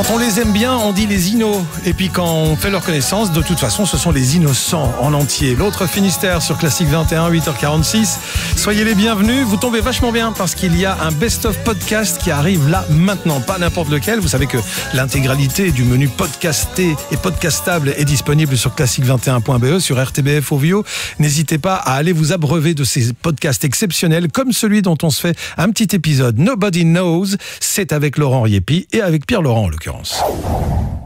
Quand on les aime bien, on dit les inos. Et puis quand on fait leur connaissance, de toute façon, ce sont les innocents en entier. L'autre Finistère sur Classique 21, 8h46. Soyez les bienvenus. Vous tombez vachement bien parce qu'il y a un best-of podcast qui arrive là maintenant. Pas n'importe lequel. Vous savez que l'intégralité du menu podcasté et podcastable est disponible sur classique21.be, sur RTBF Ovio. N'hésitez pas à aller vous abreuver de ces podcasts exceptionnels comme celui dont on se fait un petit épisode. Nobody Knows. C'est avec Laurent Riepi et avec Pierre Laurent en l'occurrence.